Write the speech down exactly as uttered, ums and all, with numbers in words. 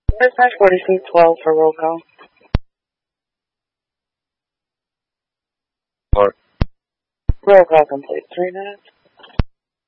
Dispatch forty-six twelve for roll call. Or Roll call complete. Three minutes.